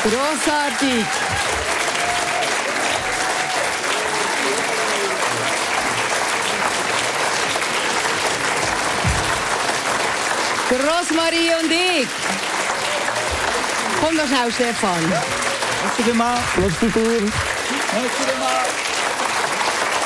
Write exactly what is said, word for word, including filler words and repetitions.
Grossartig. Rosmarie und ich. Komm doch schnell, Stefan. Merci vielmals. Merci dir. Merci vielmals.